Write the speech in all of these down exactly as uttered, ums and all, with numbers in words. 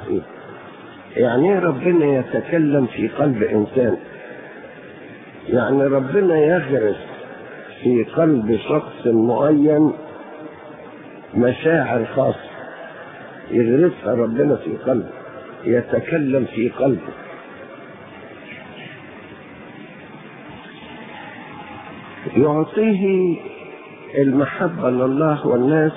ايه؟ يعني ايه ربنا يتكلم في قلب انسان؟ يعني ربنا يغرس في قلب شخص معين مشاعر خاصة، يغرسها ربنا في قلبه، يتكلم في قلبه. يعطيه المحبة لله والناس،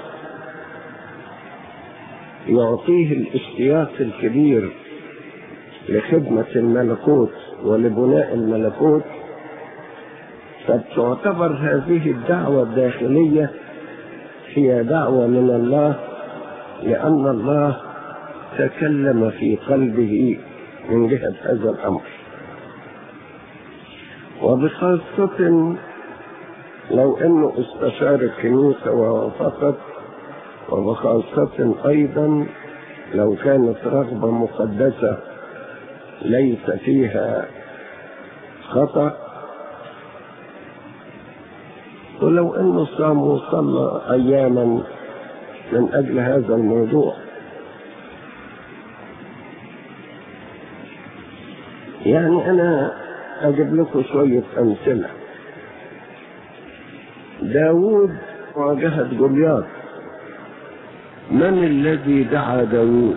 يعطيه الاشتياق الكبير لخدمة الملكوت ولبناء الملكوت. فتعتبر هذه الدعوة الداخلية هي دعوة من الله، لأن الله تكلم في قلبه من جهة هذا الأمر. وبخاصة لو أنه استشار الكنيسة ووافقت، وبخاصة أيضا لو كانت رغبة مقدسة ليس فيها خطأ، ولو أنه صام وصلى أياما من أجل هذا الموضوع. يعني أنا أجيب لكم شوية أمثلة. داود واجهت جولياث. من الذي دعا داود؟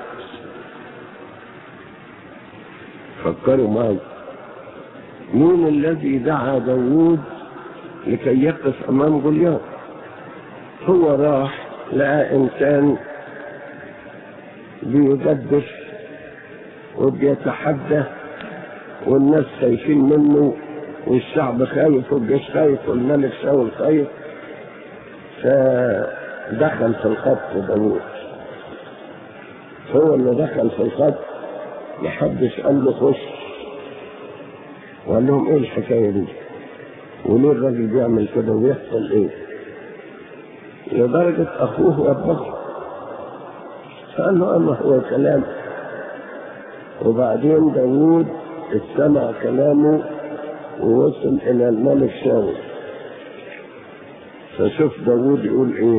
فكروا معي، مين الذي دعا داود لكي يقف أمام جولياث؟ هو راح لقى إنسان بيجدف وبيتحدى والناس خايفين منه والشعب خايف والجيش خايف والملك شاول خايف، فدخل في الخط داود. هو اللي دخل في الخط، محدش قال له خش، وقال لهم ايه الحكايه دي؟ وليه الراجل بيعمل كده ويحصل ايه؟ لدرجه اخوه وبخه فقال له اما هو كلام. وبعدين داود استمع كلامه ووصل الى الملك شاول. فشوف داود يقول ايه؟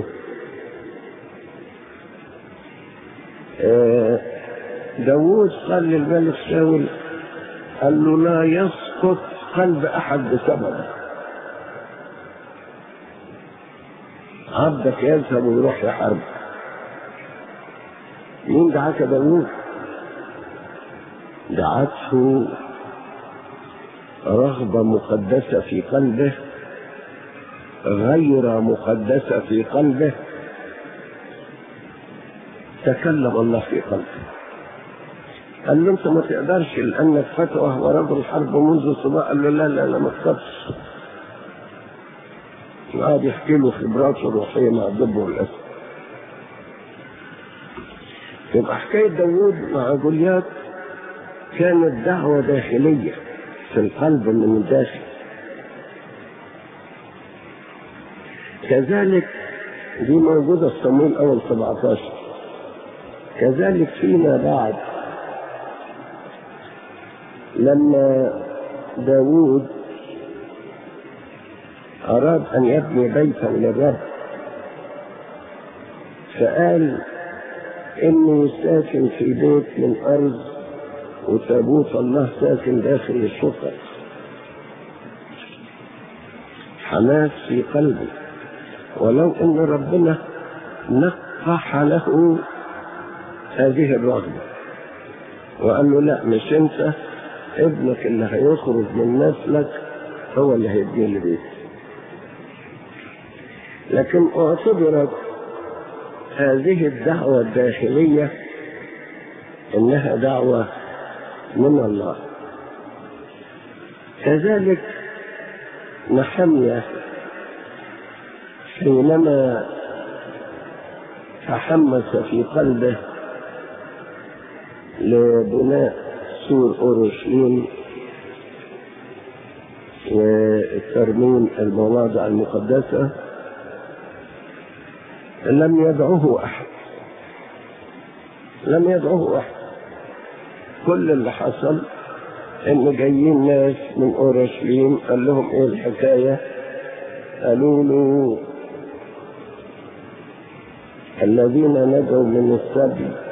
آه داود قال للملك شاول، قال له لا يسقط قلب احد بسببه، عبدك يذهب ويروح يحارب. مين دعاك يا داود؟ دعته رغبة مقدسة في قلبه غير مقدسة في قلبه، تكلم الله في قلبه. قال له انت ما تقدرش لانك فتوى ورجل حرب منذ صباح. قال له لا لا لا ما تقدرش. قعد يحكي له خبراته الروحيه مع الدب والاسد. يبقى حكايه داوود مع جولياث كانت دعوه داخليه في القلب من الداخل. كذلك دي موجوده في صموئيل اول سبعة عشر. كذلك فيما بعد لما داود أراد أن يبني بيتا للرب، فقال إنه ساكن في بيت من أرض وتابوت الله ساكن داخل الشقق. حماس في قلبه، ولو إن ربنا نقح له هذه الرغبة وقال له لا مش انت، ابنك اللي هيخرج من نسلك هو اللي هيبني لي بيت. لكن اعتبرت هذه الدعوة الداخلية انها دعوة من الله. كذلك نحمية حينما تحمس في قلبه لبناء سور أورشليم وترميم المواضع المقدسة، لم يدعوه أحد، لم يدعوه أحد. كل اللي حصل إن جايين ناس من أورشليم، قال لهم إيه الحكاية؟ قالوا له الذين نجوا من السبي